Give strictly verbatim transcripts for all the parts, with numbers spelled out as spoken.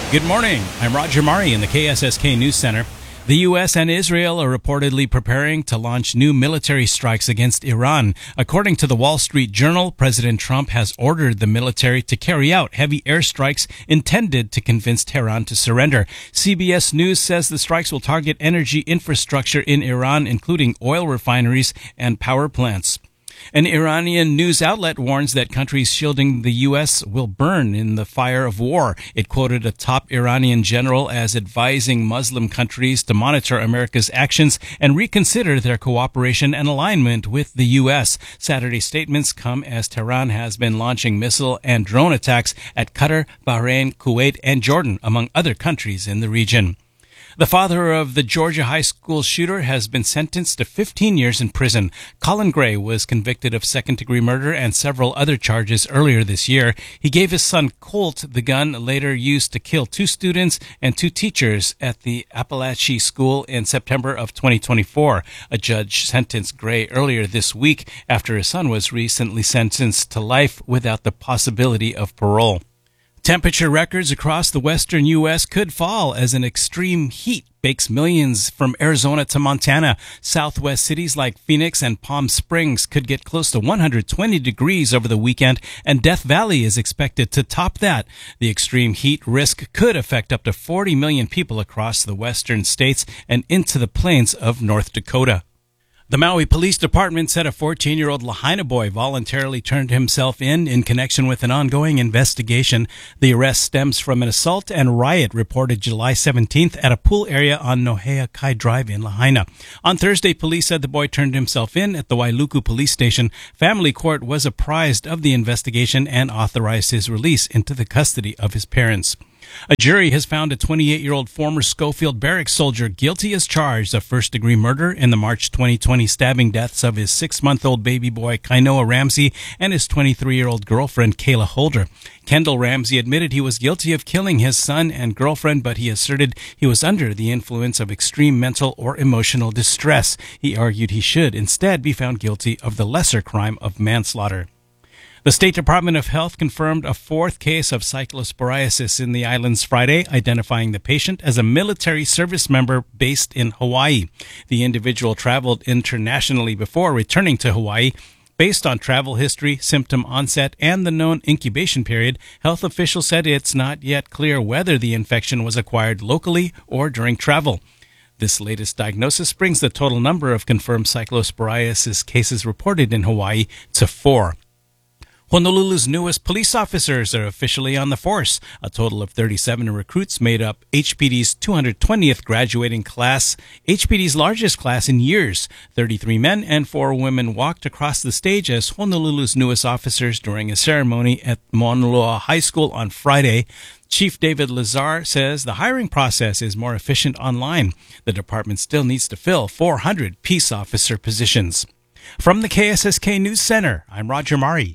Good morning. I'm Roger Mari in the K S S K News Center. The U S and Israel are reportedly preparing to launch new military strikes against Iran. According to the Wall Street Journal, President Trump has ordered the military to carry out heavy airstrikes intended to convince Tehran to surrender. C B S News says the strikes will target energy infrastructure in Iran, including oil refineries and power plants. An Iranian news outlet warns that countries shielding the U S will burn in the fire of war. It quoted a top Iranian general as advising Muslim countries to monitor America's actions and reconsider their cooperation and alignment with the U S. Saturday's statements come as Tehran has been launching missile and drone attacks at Qatar, Bahrain, Kuwait, and Jordan, among other countries in the region. The father of the Georgia high school shooter has been sentenced to fifteen years in prison. Colin Gray was convicted of second-degree murder and several other charges earlier this year. He gave his son Colt the gun later used to kill two students and two teachers at the Appalachia School in September of twenty twenty-four. A judge sentenced Gray earlier this week after his son was recently sentenced to life without the possibility of parole. Temperature records across the western U S could fall as an extreme heat bakes millions from Arizona to Montana. Southwest cities like Phoenix and Palm Springs could get close to one hundred twenty degrees over the weekend, and Death Valley is expected to top that. The extreme heat risk could affect up to forty million people across the western states and into the plains of North Dakota. The Maui Police Department said a fourteen-year-old Lahaina boy voluntarily turned himself in in connection with an ongoing investigation. The arrest stems from an assault and riot reported July seventeenth at a pool area on Nohea Kai Drive in Lahaina. On Thursday, police said the boy turned himself in at the Wailuku Police Station. Family court was apprised of the investigation and authorized his release into the custody of his parents. A jury has found a twenty-eight-year-old former Schofield Barracks soldier guilty as charged of first-degree murder in the March twenty twenty stabbing deaths of his six-month-old baby boy Kainoa Ramsey and his twenty-three-year-old girlfriend Kayla Holder. Kendall Ramsey admitted he was guilty of killing his son and girlfriend, but he asserted he was under the influence of extreme mental or emotional distress. He argued he should instead be found guilty of the lesser crime of manslaughter. The State Department of Health confirmed a fourth case of cyclosporiasis in the islands Friday, identifying the patient as a military service member based in Hawaii. The individual traveled internationally before returning to Hawaii. Based on travel history, symptom onset, and the known incubation period, health officials said it's not yet clear whether the infection was acquired locally or during travel. This latest diagnosis brings the total number of confirmed cyclosporiasis cases reported in Hawaii to four. Honolulu's newest police officers are officially on the force. A total of thirty-seven recruits made up H P D's two hundred twentieth graduating class, H P D's largest class in years. thirty-three men and four women walked across the stage as Honolulu's newest officers during a ceremony at Mauna Loa High School on Friday. Chief David Lazar says the hiring process is more efficient online. The department still needs to fill four hundred peace officer positions. From the K S S K News Center, I'm Roger Mari.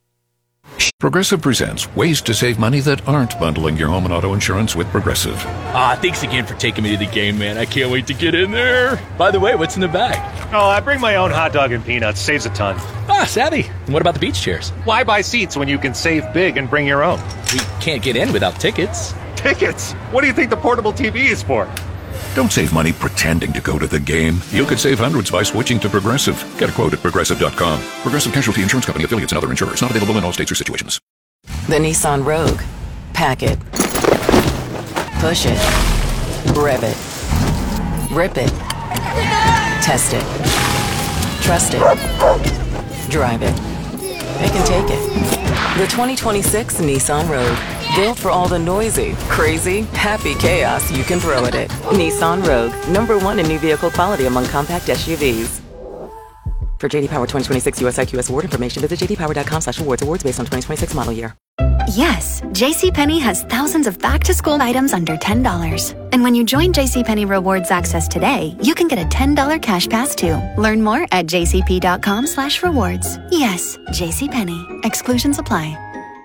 Progressive presents ways to save money that aren't bundling your home and auto insurance with Progressive. Ah, thanks again for taking me to the game, man. I can't wait to get in there. By the way, what's in the bag? Oh, I bring my own hot dog and peanuts. Saves a ton. Ah, savvy. And what about the beach chairs? Why buy seats when you can save big and bring your own? We can't get in without tickets. Tickets? What do you think the portable T V is for? Don't save money pretending to go to the game. You could save hundreds by switching to Progressive. Get a quote at Progressive dot com. Progressive Casualty Insurance Company, affiliates, and other insurers. Not available in all states or situations. The Nissan Rogue. Pack it. Push it. Rev it. Rip it. Test it. Trust it. Drive it. It can take it. The twenty twenty-six Nissan Rogue. Built for all the noisy, crazy, happy chaos you can throw at it. Nissan Rogue. Number one in new vehicle quality among compact S U Vs. For J D Power twenty twenty-six U S I Q S award information, visit j d power dot com slash awards. Awards based on twenty twenty-six model year. Yes, JCPenney has thousands of back-to-school items under ten dollars. And when you join JCPenney Rewards Access today, you can get a ten dollars cash pass too. Learn more at j c p dot com slash rewards. Yes, JCPenney. Exclusions apply.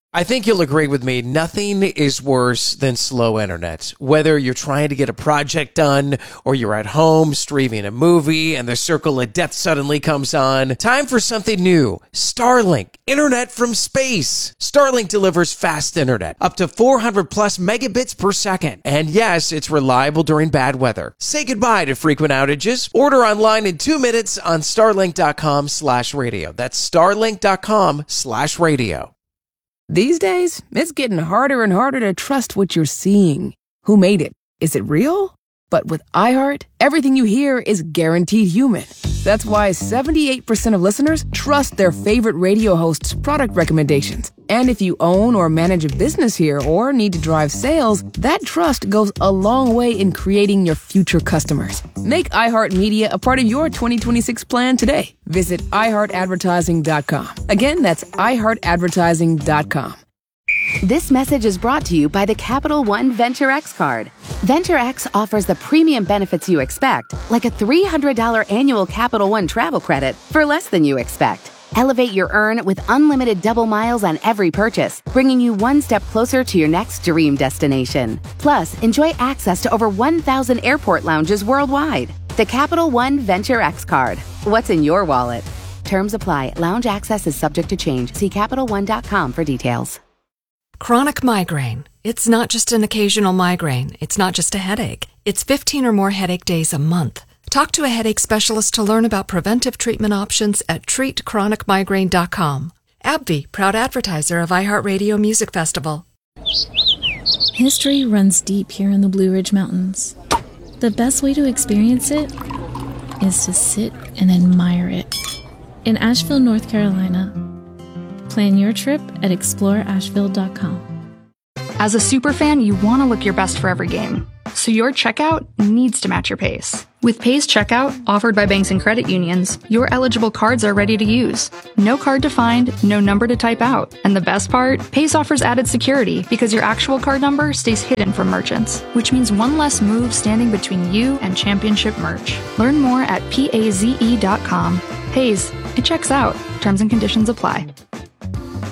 I think you'll agree with me. Nothing is worse than slow internet. Whether you're trying to get a project done or you're at home streaming a movie and the circle of death suddenly comes on. Time for something new. Starlink. Internet from space. Starlink delivers fast internet. Up to four hundred plus megabits per second. And yes, it's reliable during bad weather. Say goodbye to frequent outages. Order online in two minutes on starlink.com slash radio. That's starlink.com slash radio. These days, it's getting harder and harder to trust what you're seeing. Who made it? Is it real? But with iHeart, everything you hear is guaranteed human. That's why seventy-eight percent of listeners trust their favorite radio host's product recommendations. And if you own or manage a business here or need to drive sales, that trust goes a long way in creating your future customers. Make iHeartMedia a part of your twenty twenty-six plan today. Visit i heart advertising dot com. Again, that's i heart advertising dot com. This message is brought to you by the Capital One Venture X card. Venture X offers the premium benefits you expect, like a three hundred dollars annual Capital One travel credit for less than you expect. Elevate your earn with unlimited double miles on every purchase, bringing you one step closer to your next dream destination. Plus, enjoy access to over one thousand airport lounges worldwide. The Capital One Venture X card. What's in your wallet? Terms apply. Lounge access is subject to change. See Capital One dot com for details. Chronic migraine. It's not just an occasional migraine. It's not just a headache. It's fifteen or more headache days a month. Talk to a headache specialist to learn about preventive treatment options at treat chronic migraine dot com. AbbVie, proud advertiser of iHeartRadio Music Festival. History runs deep here in the Blue Ridge Mountains. The best way to experience it is to sit and admire it. In Asheville, North Carolina, plan your trip at explore asheville dot com. As a superfan, you want to look your best for every game, so your checkout needs to match your pace. With Pace Checkout, offered by banks and credit unions, your eligible cards are ready to use. No card to find, no number to type out. And the best part? Pace offers added security because your actual card number stays hidden from merchants, which means one less move standing between you and championship merch. Learn more at paze dot com. Paze, it checks out. Terms and conditions apply.